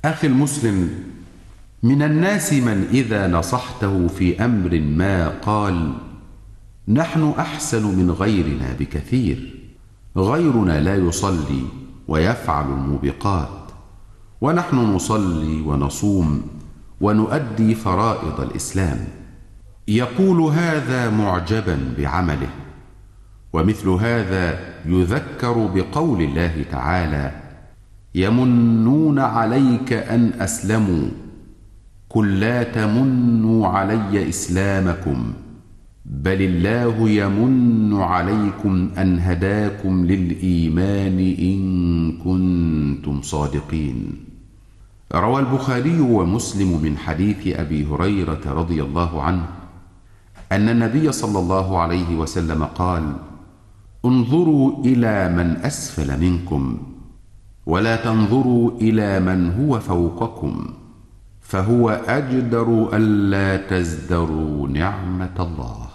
أخي المسلم، من الناس من إذا نصحته في أمر ما قال: نحن أحسن من غيرنا بكثير، غيرنا لا يصلي ويفعل الموبقات، ونحن نصلي ونصوم ونؤدي فرائض الإسلام. يقول هذا معجبا بعمله. ومثل هذا يذكر بقول الله تعالى: يمنون عليك أن أسلموا، قل لا تمنوا علي إسلامكم، بل الله يمن عليكم أن هداكم للإيمان إن كنتم صادقين. روى البخاري ومسلم من حديث أبي هريرة رضي الله عنه أن النبي صلى الله عليه وسلم قال: انظروا إلى من أسفل منكم، ولا تنظروا إلى من هو فوقكم، فهو أجدر ألا تزدروا نعمة الله.